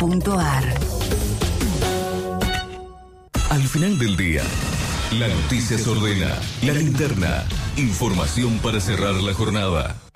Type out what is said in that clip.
Al final del día, la noticia se ordena, la linterna, información para cerrar la jornada.